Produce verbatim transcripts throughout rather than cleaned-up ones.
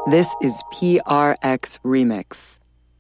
This is P R X Remix.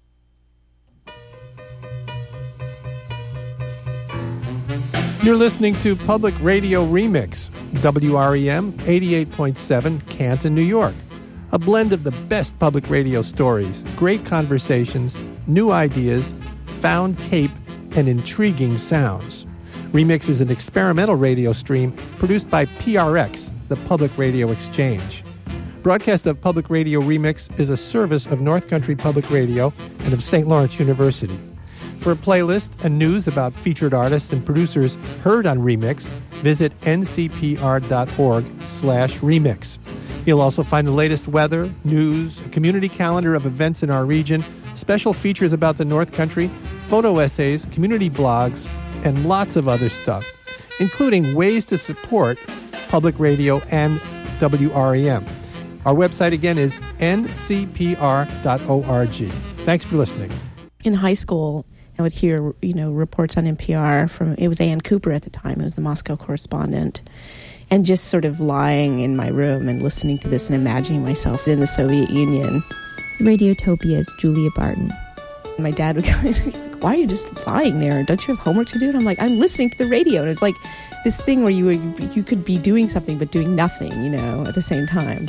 You're listening to Public Radio Remix, W R E M eighty-eight point seven, Canton, New York. A blend of the best public radio stories, great conversations, new ideas, found tape, and intriguing sounds. Remix is an experimental radio stream produced by P R X, the Public Radio Exchange. Broadcast of Public Radio Remix is a service of North Country Public Radio and of Saint Lawrence University. For a playlist and news about featured artists and producers heard on Remix, visit ncpr.org slash remix. You'll also find the latest weather, news, a community calendar of events in our region, special features about the North Country, photo essays, community blogs, and lots of other stuff, including ways to support public radio and W R E M. Our website again is n c p r dot org. Thanks for listening. In high school, I would hear, you know, reports on N P R from, it was Ann Cooper at the time, it was the Moscow correspondent, and just sort of lying in my room and listening to this and imagining myself in the Soviet Union. Radiotopia's Julia Barton. My dad would go, like, why are you just lying there? Don't you have homework to do? And I'm like, I'm listening to the radio. And it's like this thing where you were, you could be doing something but doing nothing, you know, at the same time.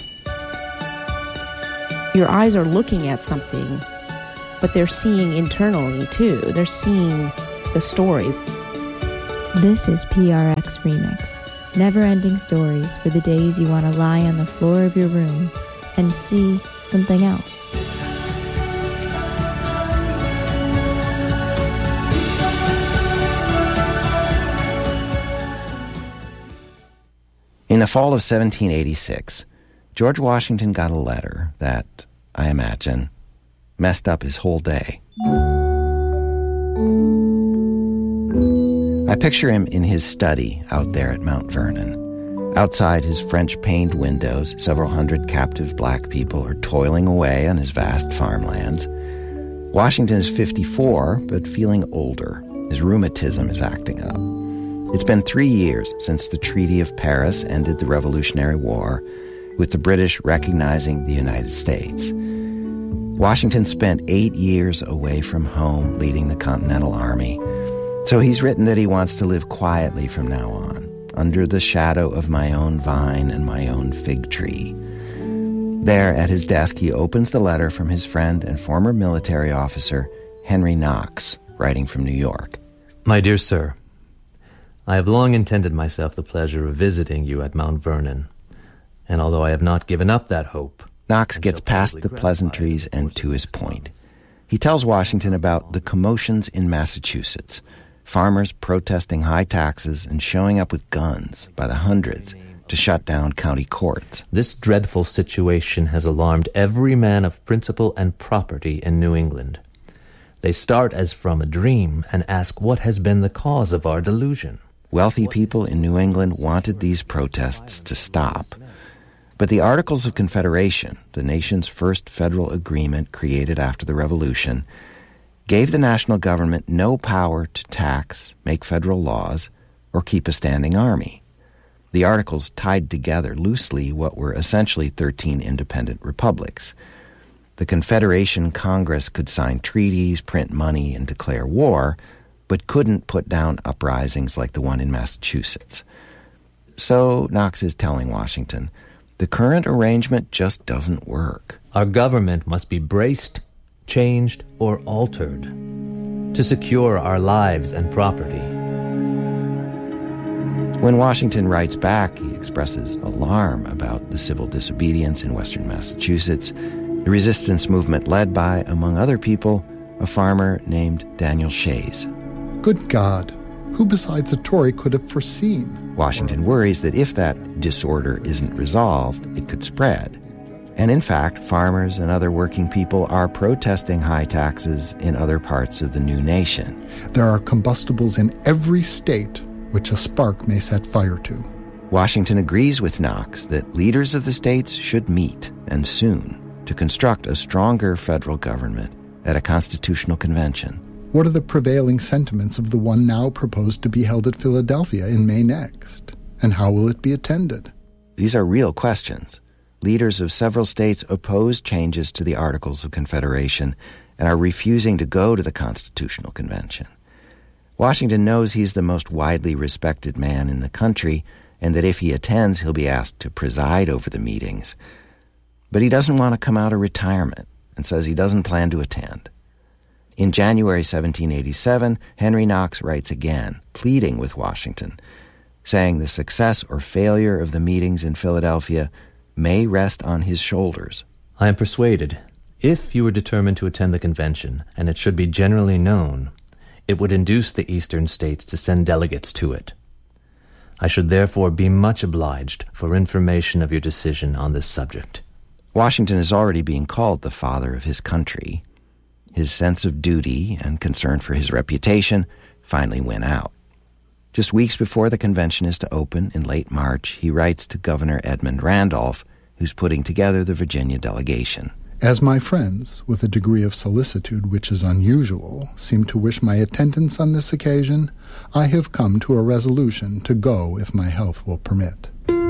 Your eyes are looking at something, but they're seeing internally, too. They're seeing the story. This is P R X Remix. Never-ending stories for the days you want to lie on the floor of your room and see something else. In the fall of seventeen eighty-six, George Washington got a letter that, I imagine, messed up his whole day. I picture him in his study out there at Mount Vernon. Outside his French-paned windows, several hundred captive black people are toiling away on his vast farmlands. Washington is fifty-four, but feeling older. His rheumatism is acting up. It's been three years since the Treaty of Paris ended the Revolutionary War, with the British recognizing the United States. Washington spent eight years away from home leading the Continental Army. So he's written that he wants to live quietly from now on, under the shadow of my own vine and my own fig tree. There, at his desk, he opens the letter from his friend and former military officer, Henry Knox, writing from New York. My dear sir, I have long intended myself the pleasure of visiting you at Mount Vernon, and although I have not given up that hope... Knox gets past the pleasantries and to his point. He tells Washington about the commotions in Massachusetts, farmers protesting high taxes and showing up with guns by the hundreds to shut down county courts. This dreadful situation has alarmed every man of principle and property in New England. They start as from a dream and ask what has been the cause of our delusion. Wealthy people in New England wanted these protests to stop. But the Articles of Confederation, the nation's first federal agreement created after the Revolution, gave the national government no power to tax, make federal laws, or keep a standing army. The Articles tied together loosely what were essentially thirteen independent republics. The Confederation Congress could sign treaties, print money, and declare war, but couldn't put down uprisings like the one in Massachusetts. So Knox is telling Washington, the current arrangement just doesn't work. Our government must be braced, changed, or altered to secure our lives and property. When Washington writes back, he expresses alarm about the civil disobedience in western Massachusetts, the resistance movement led by, among other people, a farmer named Daniel Shays. Good God, who besides a Tory could have foreseen? Washington worries that if that disorder isn't resolved, it could spread. And in fact, farmers and other working people are protesting high taxes in other parts of the new nation. There are combustibles in every state which a spark may set fire to. Washington agrees with Knox that leaders of the states should meet, and soon, to construct a stronger federal government at a constitutional convention. What are the prevailing sentiments of the one now proposed to be held at Philadelphia in May next? And how will it be attended? These are real questions. leaders of several states oppose changes to the Articles of Confederation and are refusing to go to the Constitutional Convention. Washington knows he's the most widely respected man in the country and that if he attends, he'll be asked to preside over the meetings. But he doesn't want to come out of retirement and says he doesn't plan to attend. In January seventeen eighty-seven, Henry Knox writes again, pleading with Washington, saying the success or failure of the meetings in Philadelphia may rest on his shoulders. I am persuaded, if you were determined to attend the convention, and it should be generally known, it would induce the Eastern states to send delegates to it. I should therefore be much obliged for information of your decision on this subject. Washington is already being called the father of his country. His sense of duty and concern for his reputation finally win out. Just weeks before the convention is to open in late March, he writes to Governor Edmund Randolph, who's putting together the Virginia delegation. As my friends, with a degree of solicitude which is unusual, seem to wish my attendance on this occasion, I have come to a resolution to go if my health will permit.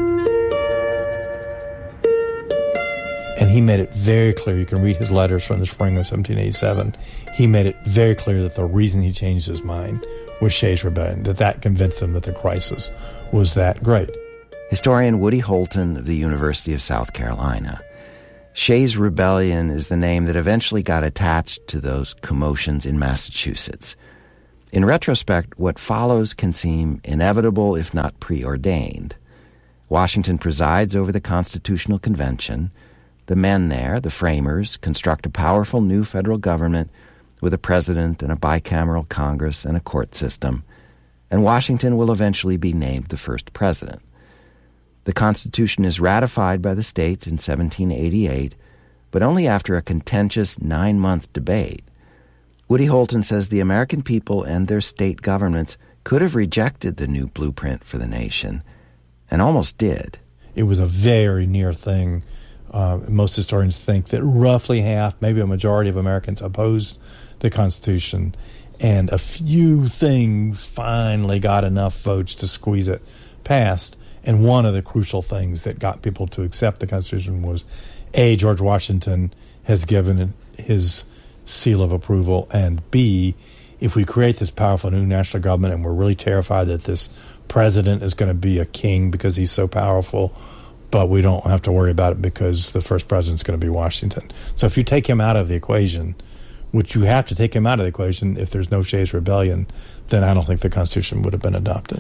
And he made it very clear, you can read his letters from the spring of seventeen eighty-seven, he made it very clear that the reason he changed his mind was Shays' Rebellion, that that convinced him that the crisis was that great. Historian Woody Holton of the University of South Carolina. Shays' Rebellion is the name that eventually got attached to those commotions in Massachusetts. In retrospect, what follows can seem inevitable if not preordained. Washington presides over the Constitutional Convention. The men there, the framers, construct a powerful new federal government with a president and a bicameral Congress and a court system, and Washington will eventually be named the first president. The Constitution is ratified by the states in seventeen eighty-eight, but only after a contentious nine-month debate. Woody Holton says the American people and their state governments could have rejected the new blueprint for the nation, and almost did. It was a very near thing. Uh, most historians think that roughly half, maybe a majority of Americans opposed the Constitution, and a few things finally got enough votes to squeeze it past. And one of the crucial things that got people to accept the Constitution was, A, George Washington has given his seal of approval, and B, if we create this powerful new national government and we're really terrified that this president is going to be a king because he's so powerful, but we don't have to worry about it because the first president's going to be Washington. So if you take him out of the equation, which you have to take him out of the equation if there's no Shays' Rebellion, then I don't think the Constitution would have been adopted.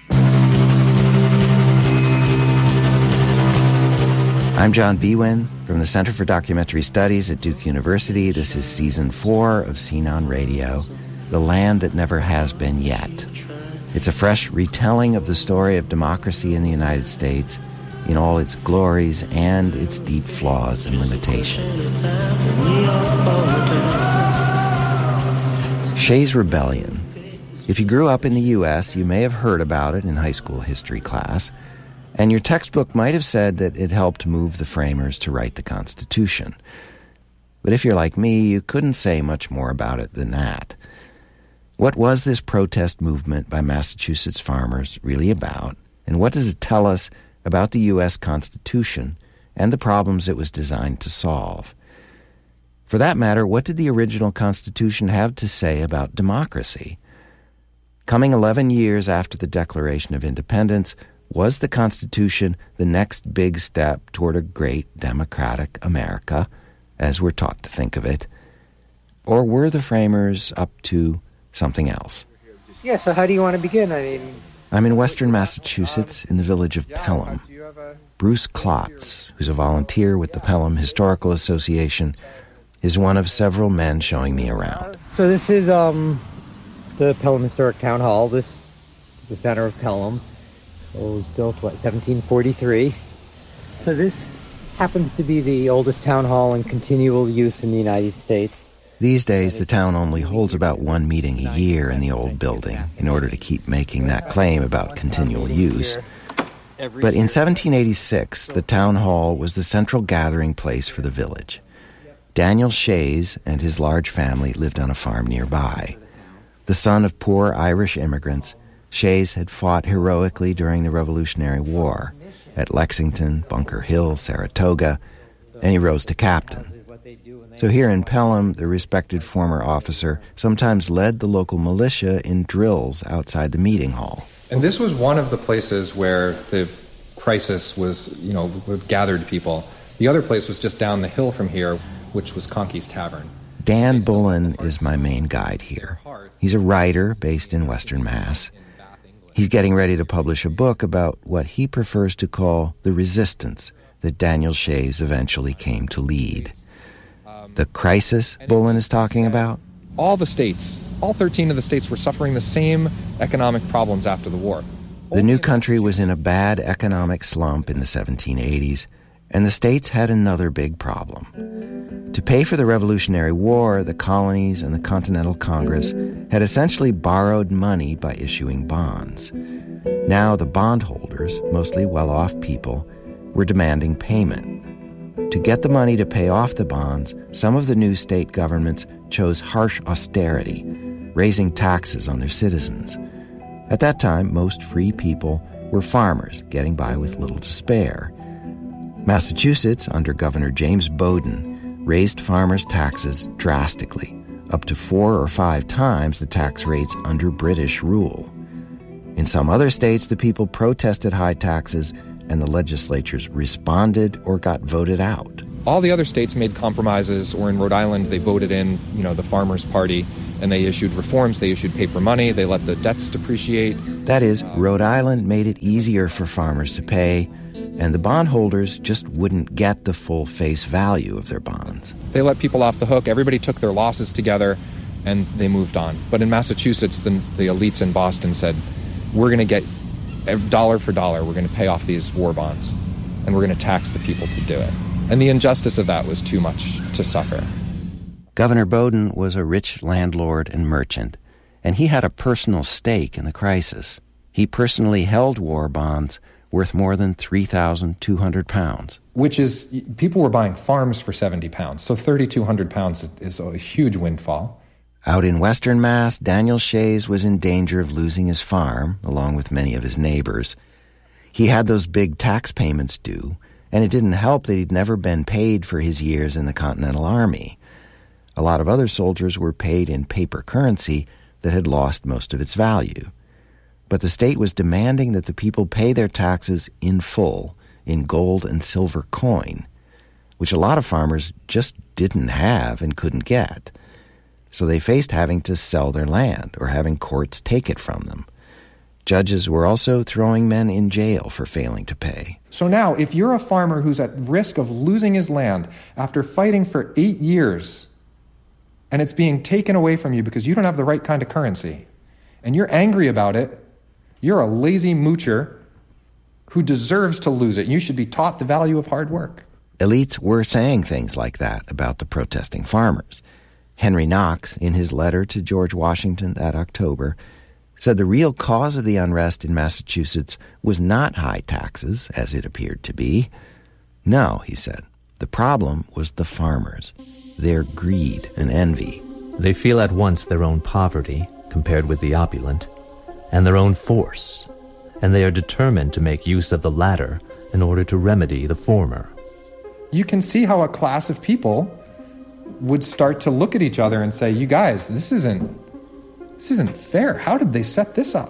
I'm John Biewen from the Center for Documentary Studies at Duke University. This is Season four of Scene on Radio, The Land That Never Has Been Yet. It's a fresh retelling of the story of democracy in the United States in all its glories and its deep flaws and limitations. Shays' Rebellion. If you grew up in the U S, you may have heard about it in high school history class, and your textbook might have said that it helped move the framers to write the Constitution. But if you're like me, you couldn't say much more about it than that. What was this protest movement by Massachusetts farmers really about, and what does it tell us about the U S Constitution and the problems it was designed to solve? For that matter, what did the original Constitution have to say about democracy? Coming eleven years after the Declaration of Independence, was the Constitution the next big step toward a great democratic America, as we're taught to think of it? Or were the framers up to something else? Yeah, so how do you want to begin? I mean... I'm in western Massachusetts in the village of Pelham. Bruce Klotz, who's a volunteer with the Pelham Historical Association, is one of several men showing me around. So this is um, the Pelham Historic Town Hall. This is the center of Pelham. It was built, what, seventeen forty-three? So this happens to be the oldest town hall in continual use in the United States. These days, the town only holds about one meeting a year in the old building in order to keep making that claim about continual use. But in seventeen eighty-six, the town hall was the central gathering place for the village. Daniel Shays and his large family lived on a farm nearby. The son of poor Irish immigrants, Shays had fought heroically during the Revolutionary War. at Lexington, Bunker Hill, Saratoga, and he rose to captain. So here in Pelham, the respected former officer sometimes led the local militia in drills outside the meeting hall. And this was one of the places where the crisis was, you know, gathered people. The other place was just down the hill from here, which was Conkey's Tavern. Dan Bullen is my main guide here. He's a writer based in Western Mass. He's getting ready to publish a book about what he prefers to call the resistance that Daniel Shays eventually came to lead. The crisis Bullen is talking about? All the states, all thirteen of the states were suffering the same economic problems after the war. The new country was in a bad economic slump in the seventeen eighties, and the states had another big problem. To pay for the Revolutionary War, the colonies and the Continental Congress had essentially borrowed money by issuing bonds. Now the bondholders, mostly well-off people, were demanding payment. To get the money to pay off the bonds, some of the new state governments chose harsh austerity, raising taxes on their citizens. At that time, most free people were farmers getting by with little to spare. Massachusetts, under Governor James Bowdoin, raised farmers' taxes drastically, up to four or five times the tax rates under British rule. In some other states, the people protested high taxes, and the legislatures responded or got voted out. All the other states made compromises, or in Rhode Island, they voted in, you know, the Farmers' Party, and they issued reforms. They issued paper money. They let the debts depreciate. That is, Rhode Island made it easier for farmers to pay, and the bondholders just wouldn't get the full face value of their bonds. They let people off the hook. Everybody took their losses together, and they moved on. But in Massachusetts, the, the elites in Boston said, we're going to get dollar for dollar, we're going to pay off these war bonds, and we're going to tax the people to do it. And the injustice of that was too much to suffer. Governor Bowdoin was a rich landlord and merchant, and he had a personal stake in the crisis. He personally held war bonds worth more than three thousand two hundred pounds. Which is, people were buying farms for seventy pounds, so three thousand two hundred pounds is a huge windfall. Out in Western Mass, Daniel Shays was in danger of losing his farm, along with many of his neighbors. He had those big tax payments due, and it didn't help that he'd never been paid for his years in the Continental Army. A lot of other soldiers were paid in paper currency that had lost most of its value. But the state was demanding that the people pay their taxes in full, in gold and silver coin, which a lot of farmers just didn't have and couldn't get. So they faced having to sell their land or having courts take it from them. Judges were also throwing men in jail for failing to pay. So now, if you're a farmer who's at risk of losing his land after fighting for eight years, and it's being taken away from you because you don't have the right kind of currency, and you're angry about it, you're a lazy moocher who deserves to lose it. You should be taught the value of hard work. Elites were saying things like that about the protesting farmers. Henry Knox, in his letter to George Washington that October, said the real cause of the unrest in Massachusetts was not high taxes, as it appeared to be. No, he said, the problem was the farmers, their greed and envy. They feel at once their own poverty, compared with the opulent, and their own force, and they are determined to make use of the latter in order to remedy the former. You can see how a class of people would start to look at each other and say, you guys, this isn't this isn't fair. How did they set this up?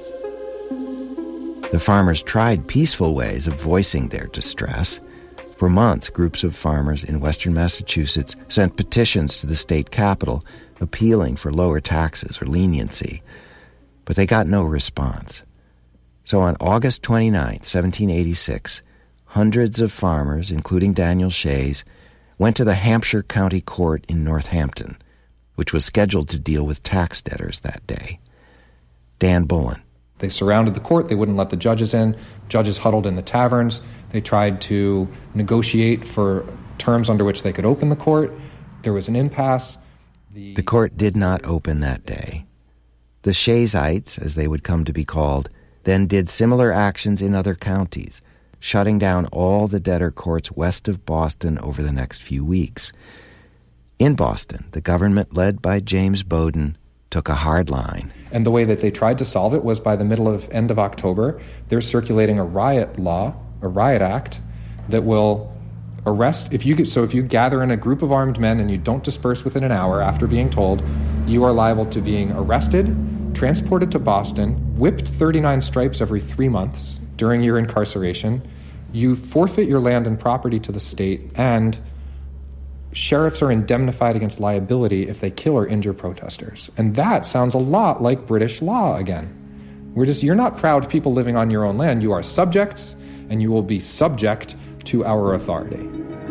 The farmers tried peaceful ways of voicing their distress. For months, groups of farmers in western Massachusetts sent petitions to the state capitol appealing for lower taxes or leniency. But they got no response. So on August twenty-ninth, seventeen eighty-six, hundreds of farmers, including Daniel Shays, went to the Hampshire County Court in Northampton, which was scheduled to deal with tax debtors that day. Dan Bullen. They surrounded the court. They wouldn't let the judges in. Judges huddled in the taverns. They tried to negotiate for terms under which they could open the court. There was an impasse. The, the court did not open that day. The Shaysites, as they would come to be called, then did similar actions in other counties, shutting down all the debtor courts west of Boston over the next few weeks. In Boston, the government, led by James Bowdoin, took a hard line. And the way that they tried to solve it was by the middle of end of October, they're circulating a riot law a riot act that will arrest, if you get, so if you gather in a group of armed men and you don't disperse within an hour after being told, you are liable to being arrested, transported to Boston, whipped thirty-nine stripes every three months during your incarceration. You forfeit your land and property to the state, and sheriffs are indemnified against liability if they kill or injure protesters. And that sounds a lot like British law again. We're just, you're not proud people living on your own land. You are subjects, and you will be subject to our authority.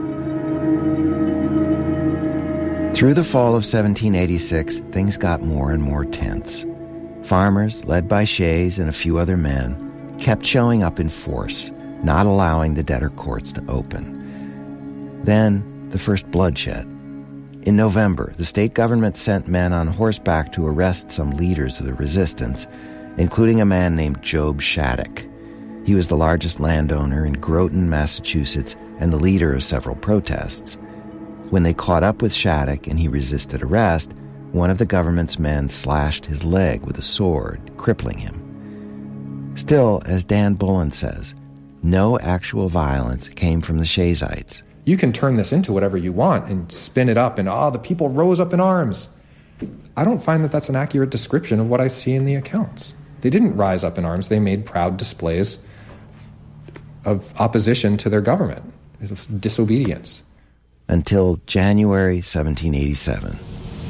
Through the fall of seventeen eighty-six, things got more and more tense. Farmers, led by Shays and a few other men, kept showing up in force, not allowing the debtor courts to open. Then, the first bloodshed. In November, the state government sent men on horseback to arrest some leaders of the resistance, including a man named Job Shattuck. He was the largest landowner in Groton, Massachusetts, and the leader of several protests. When they caught up with Shattuck and he resisted arrest, one of the government's men slashed his leg with a sword, crippling him. Still, as Dan Bullen says, no actual violence came from the Shayites. You can turn this into whatever you want and spin it up and, oh, the people rose up in arms. I don't find that that's an accurate description of what I see in the accounts. They didn't rise up in arms. They made proud displays of opposition to their government, disobedience. Until January seventeen eighty-seven.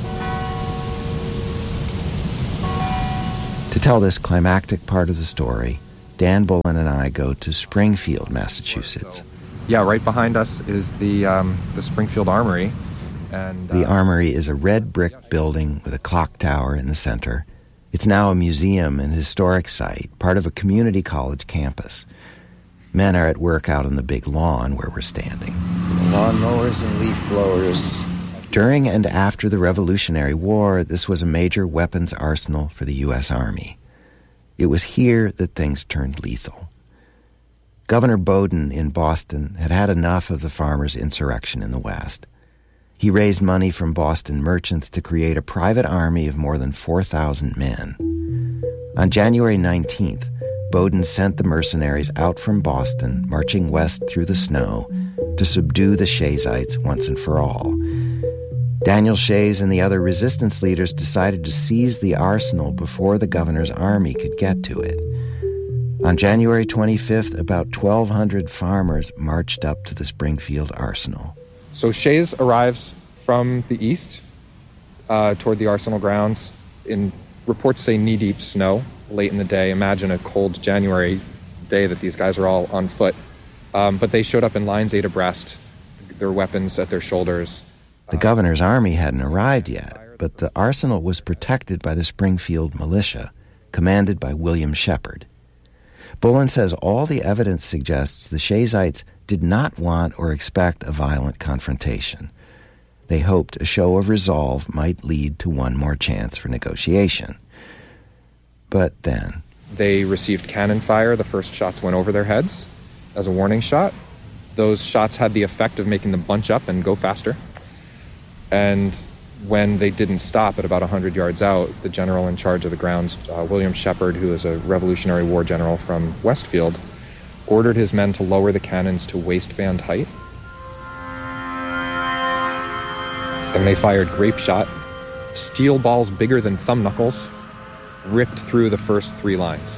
To tell this climactic part of the story, Dan Bullen and I go to Springfield, Massachusetts. Yeah, right behind us is the um, the Springfield Armory. And uh, the Armory is a red brick building with a clock tower in the center. It's now a museum and historic site, part of a community college campus. Men are at work out on the big lawn where we're standing. Lawnmowers and leaf blowers. During and after the Revolutionary War, this was a major weapons arsenal for the U S Army. It was here that things turned lethal. Governor Bowdoin in Boston had had enough of the farmers' insurrection in the West. He raised money from Boston merchants to create a private army of more than four thousand men. On January nineteenth, Bowdoin sent the mercenaries out from Boston, marching west through the snow, to subdue the Shayites once and for all. Daniel Shays and the other resistance leaders decided to seize the arsenal before the governor's army could get to it. On January twenty-fifth, about twelve hundred farmers marched up to the Springfield arsenal. So Shays arrives from the east uh, toward the arsenal grounds. In reports say knee-deep snow late in the day. Imagine a cold January day that these guys are all on foot. Um, but they showed up in lines eight abreast, their weapons at their shoulders. The governor's army hadn't arrived yet, but the arsenal was protected by the Springfield militia, commanded by William Shepard. Bullen says all the evidence suggests the Shayites did not want or expect a violent confrontation. They hoped a show of resolve might lead to one more chance for negotiation. But then... They received cannon fire. The first shots went over their heads as a warning shot. Those shots had the effect of making them bunch up and go faster. And when they didn't stop at about one hundred yards out, the general in charge of the grounds, uh, William Shepard, who is a Revolutionary War general from Westfield, ordered his men to lower the cannons to waistband height. And they fired grape shot. Steel balls bigger than thumb knuckles ripped through the first three lines.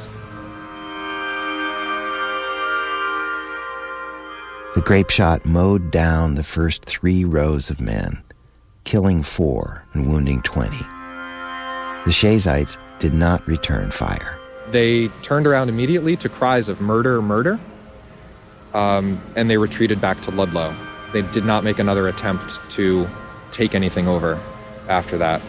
The grape shot mowed down the first three rows of men, killing four and wounding twenty. The Shayites did not return fire. They turned around immediately to cries of murder, murder, um, and they retreated back to Ludlow. They did not make another attempt to take anything over after that.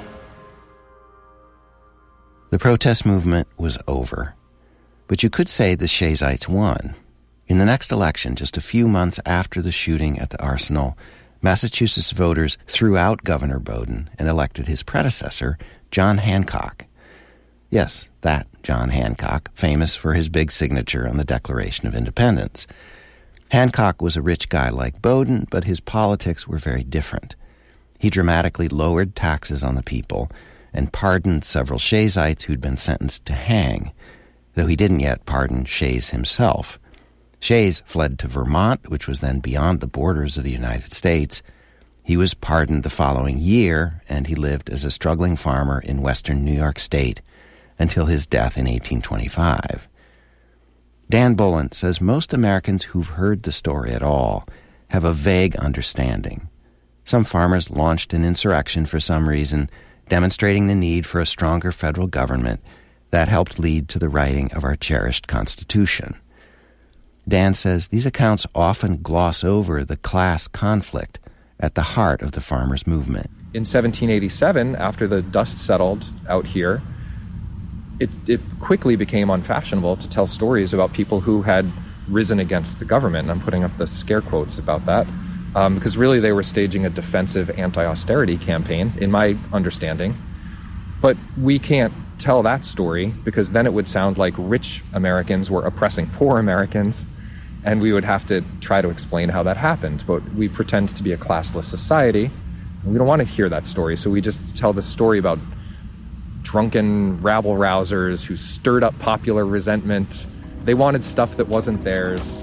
The protest movement was over. But you could say the Shayites won. In the next election, just a few months after the shooting at the arsenal, Massachusetts voters threw out Governor Bowdoin and elected his predecessor, John Hancock. Yes, that John Hancock, famous for his big signature on the Declaration of Independence. Hancock was a rich guy like Bowdoin, but his politics were very different. He dramatically lowered taxes on the people and pardoned several Shayites who'd been sentenced to hang, though he didn't yet pardon Shays himself. Shays fled to Vermont, which was then beyond the borders of the United States. He was pardoned the following year, and he lived as a struggling farmer in western New York State until his death in eighteen twenty-five. Dan Boland says most Americans who've heard the story at all have a vague understanding. Some farmers launched an insurrection for some reason, demonstrating the need for a stronger federal government that helped lead to the writing of our cherished Constitution. Dan says these accounts often gloss over the class conflict at the heart of the farmers' movement. In seventeen eighty-seven, after the dust settled out here, it, it quickly became unfashionable to tell stories about people who had risen against the government. And I'm putting up the scare quotes about that. Um, because really they were staging a defensive anti-austerity campaign, in my understanding. But we can't tell that story because then it would sound like rich Americans were oppressing poor Americans, and we would have to try to explain how that happened. But we pretend to be a classless society, and we don't want to hear that story, so we just tell this story about drunken rabble-rousers who stirred up popular resentment. They wanted stuff that wasn't theirs.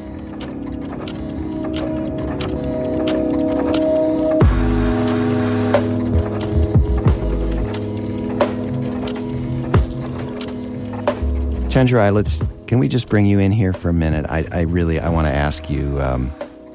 Chenjerai, let's, can we just bring you in here for a minute? I, I really, I want to ask you, um,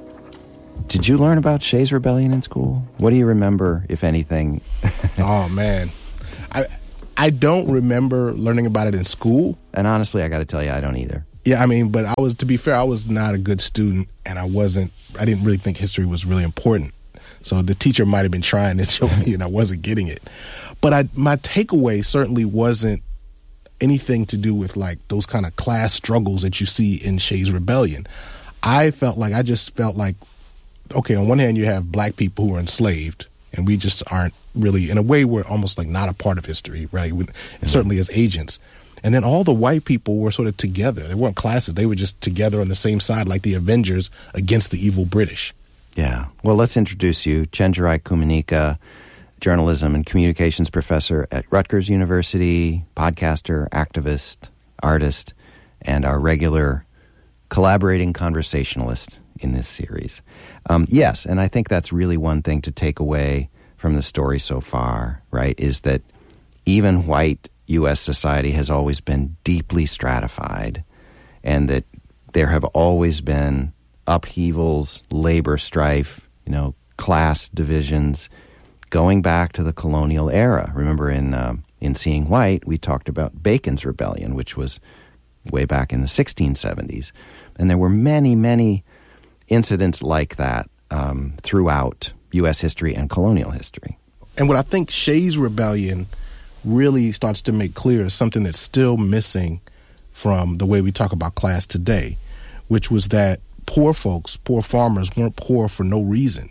did you learn about Shays Rebellion in school? What do you remember, if anything? Oh, man. I I don't remember learning about it in school. And honestly, I got to tell you, I don't either. Yeah, I mean, but I was, to be fair, I was not a good student, and I wasn't, I didn't really think history was really important. So the teacher might have been trying to show me, and I wasn't getting it. But I, my takeaway certainly wasn't anything to do with like those kind of class struggles that you see in Shays Rebellion. I felt like, I just felt like, okay, on one hand you have black people who are enslaved, and we just aren't really, in a way, we're almost like not a part of history, right? We, mm-hmm. Certainly as agents. And then all the white people were sort of together. They weren't classes. They were just together on the same side, like the Avengers against the evil British. Yeah. Well, let's introduce you. Chenjerai Kumanyika, journalism and communications professor at Rutgers University, podcaster, activist, artist, and our regular collaborating conversationalist in this series. Um, yes, and I think that's really one thing to take away from the story so far, right, is that even white U S society has always been deeply stratified, and that there have always been upheavals, labor strife, you know, class divisions, going back to the colonial era. Remember in uh, in Seeing White, we talked about Bacon's Rebellion, which was way back in the sixteen seventies. And there were many, many incidents like that um, throughout U S history and colonial history. And what I think Shays Rebellion really starts to make clear is something that's still missing from the way we talk about class today, which was that poor folks, poor farmers, weren't poor for no reason.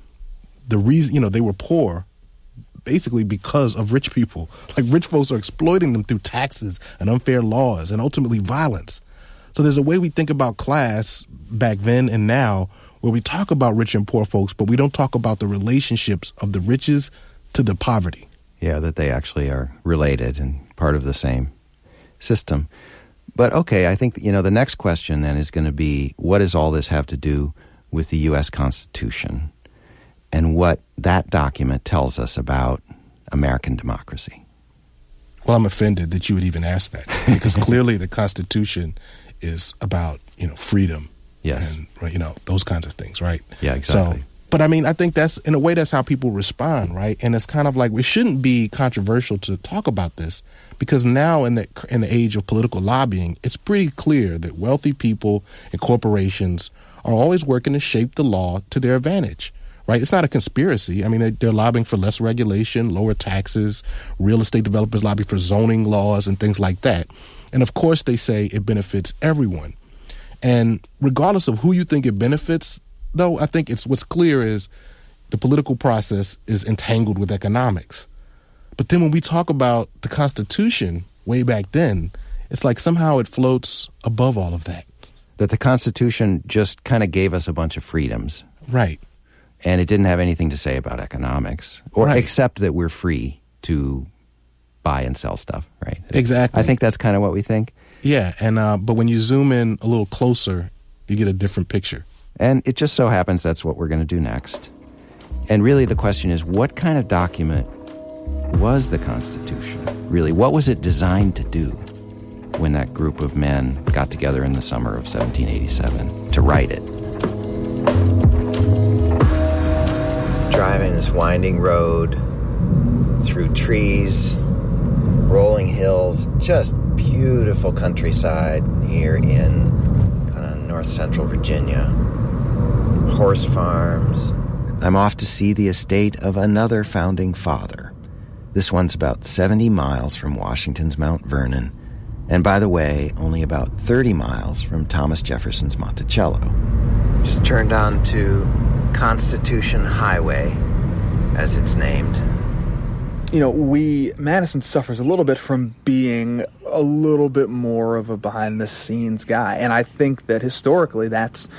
The reason, you know, they were poor basically because of rich people. Like, rich folks are exploiting them through taxes and unfair laws and ultimately violence. So there's a way we think about class back then and now where we talk about rich and poor folks, but we don't talk about the relationships of the riches to the poverty. Yeah, that they actually are related and part of the same system. But okay, I think, you know, the next question then is going to be, what does all this have to do with the U S Constitution and what that document tells us about American democracy? Well, I'm offended that you would even ask that, because clearly the Constitution is about, you know, freedom. Yes. And, you know, those kinds of things, right? Yeah, exactly. So, but I mean, I think that's, in a way, that's how people respond, right? And it's kind of like, we shouldn't be controversial to talk about this, because now in the in the age of political lobbying, it's pretty clear that wealthy people and corporations are always working to shape the law to their advantage, right? It's not a conspiracy. I mean, they, they're lobbying for less regulation, lower taxes, real estate developers lobby for zoning laws and things like that. And of course, they say it benefits everyone. And regardless of who you think it benefits, though, I think it's what's clear is the political process is entangled with economics. But then when we talk about the Constitution way back then, it's like somehow it floats above all of that. That the Constitution just kind of gave us a bunch of freedoms. Right. And it didn't have anything to say about economics, or right. except that we're free to buy and sell stuff, right? Exactly. I think that's kind of what we think. Yeah, and uh, but when you zoom in a little closer, You get a different picture. And it just so happens that's what we're going to do next. And really the question is, what kind of document was the Constitution? Really, what was it designed to do when that group of men got together in the summer of seventeen eighty-seven to write it? Driving this winding road through trees, rolling hills, just beautiful countryside here in kind of north central Virginia. Horse farms. I'm off to see the estate of another founding father. This one's about seventy miles from Washington's Mount Vernon, and by the way, only about thirty miles from Thomas Jefferson's Monticello. Just turned on to Constitution Highway, as it's named. You know, we, Madison suffers a little bit from being a little bit more of a behind-the-scenes guy, and I think that historically that's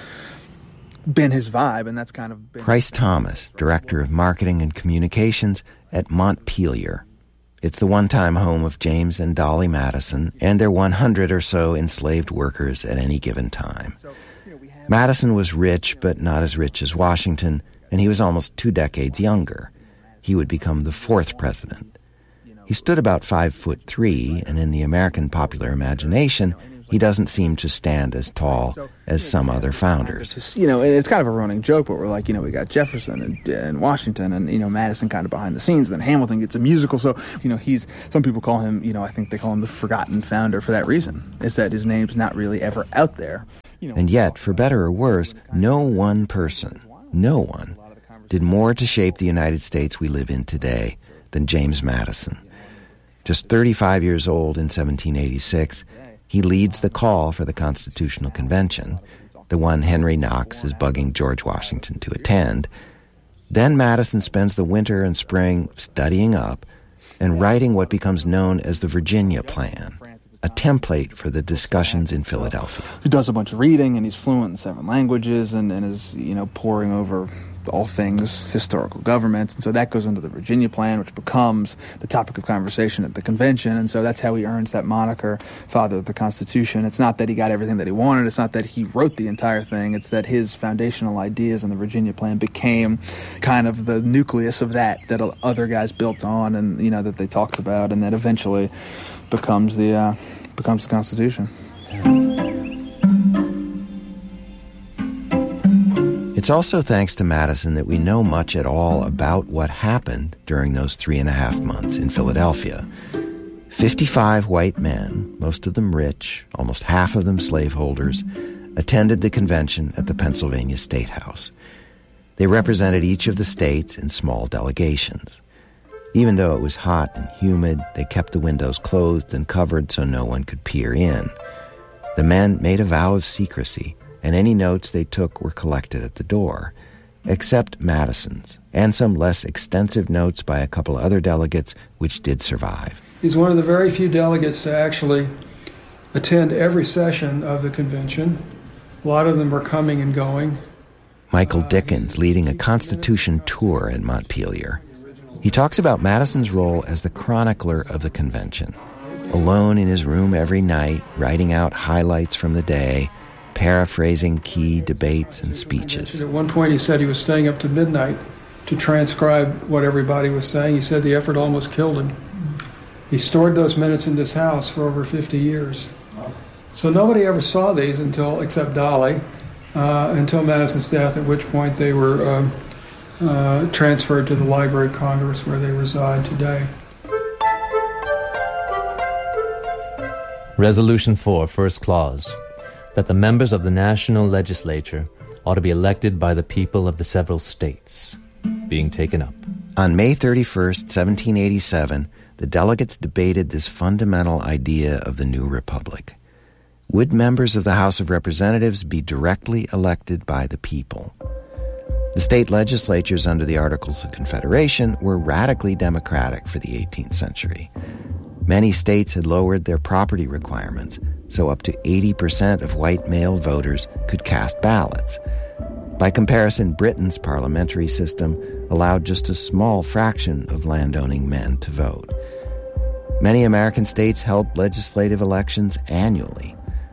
been his vibe, and that's kind of been... Price Thomas, Director of Marketing and Communications at Montpelier. It's the one-time home of James and Dolly Madison and their one hundred or so enslaved workers at any given time. Madison was rich, but not as rich as Washington, and he was almost two decades younger. He would become the fourth president. He stood about five foot three, and in the American popular imagination, he doesn't seem to stand as tall as some other founders. You know, it's kind of a running joke, but we're like, you know, we got Jefferson and, and Washington and, you know, Madison kind of behind the scenes. Then Hamilton gets a musical. So, you know, he's, some people call him, you know, I think they call him the forgotten founder for that reason. Is that his name's not really ever out there. You know, and yet, for better or worse, no one person, no one, did more to shape the United States we live in today than James Madison. Just thirty-five years old in seventeen eighty-six, he leads the call for the Constitutional Convention, the one Henry Knox is bugging George Washington to attend. Then Madison spends the winter and spring studying up and writing what becomes known as the Virginia Plan, a template for the discussions in Philadelphia. He does a bunch of reading, and he's fluent in seven languages, and, and is, you know, poring over all things historical governments. And so that goes into the Virginia Plan, which becomes the topic of conversation at the convention. And so that's how he earns that moniker, Father of the Constitution. It's not that he got everything that he wanted. It's not that he wrote the entire thing. It's that his foundational ideas in the Virginia Plan became kind of the nucleus of that, that other guys built on and, you know, that they talked about, and that eventually becomes the, uh, becomes the Constitution. It's also thanks to Madison that we know much at all about what happened during those three and a half months in Philadelphia. Fifty-five white men, most of them rich, almost half of them slaveholders, attended the convention at the Pennsylvania State House. They represented each of the states in small delegations. Even though it was hot and humid, they kept the windows closed and covered so no one could peer in. The men made a vow of secrecy, and any notes they took were collected at the door, except Madison's, and some less extensive notes by a couple other delegates, which did survive. He's one of the very few delegates to actually attend every session of the convention. A lot of them are coming and going. Michael Dickens leading a Constitution tour at Montpelier. He talks about Madison's role as the chronicler of the convention, alone in his room every night, writing out highlights from the day, paraphrasing key debates and speeches. At one point he said he was staying up to midnight to transcribe what everybody was saying. He said the effort almost killed him. He stored those minutes in this house for over fifty years. So nobody ever saw these until, except Dolly, uh, until Madison's death, at which point they were um, uh, transferred to the Library of Congress where they reside today. Resolution four, first clause. That the members of the national legislature ought to be elected by the people of the several states, being taken up. On May thirty-first, seventeen eighty-seven, the delegates debated this fundamental idea of the new republic. Would members of the House of Representatives be directly elected by the people? The state legislatures under the Articles of Confederation were radically democratic for the eighteenth century. Many states had lowered their property requirements, so up to eighty percent of white male voters could cast ballots. By comparison, Britain's parliamentary system allowed just a small fraction of landowning men to vote. Many American states held legislative elections annually.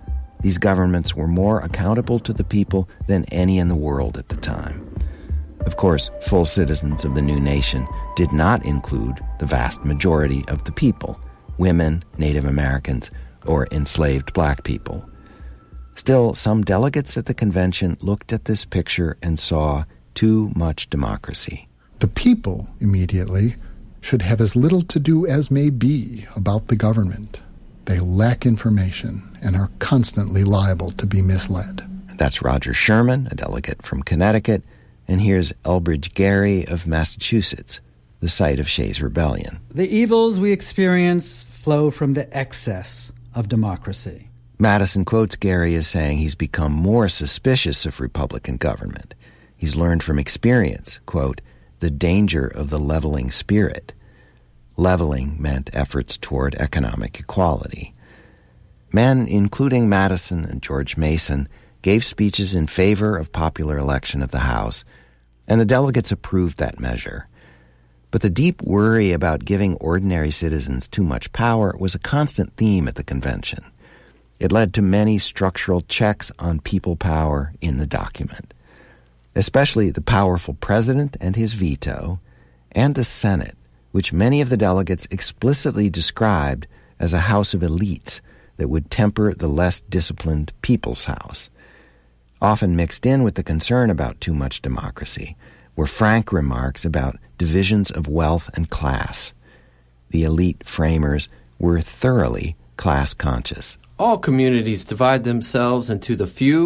these governments were more accountable to the people than any in the world at the time. Of course, full citizens of the new nation did not include the vast majority of the people, women, Native Americans, or enslaved black people. Still, some delegates at the convention looked at this picture and saw too much democracy. The people, immediately, should have as little to do as may be about the government. They lack information and are constantly liable to be misled. That's Roger Sherman, a delegate from Connecticut, and here's Elbridge Gerry of Massachusetts, the site of Shays' Rebellion. The evils we experience flow from the excess of democracy. Madison quotes Gerry as saying he's become more suspicious of Republican government. He's learned from experience, quote, the danger of the leveling spirit. Leveling meant efforts toward economic equality. Men, including Madison and George Mason, gave speeches in favor of popular election of the House, and the delegates approved that measure. But the deep worry about giving ordinary citizens too much power was a constant theme at the convention. It led to many structural checks on people power in the document, especially the powerful president and his veto, and the Senate, which many of the delegates explicitly described as a house of elites that would temper the less disciplined people's house. Often mixed in with the concern about too much democracy were frank remarks about divisions of wealth and class. The elite framers were thoroughly class conscious. All communities divide themselves into the few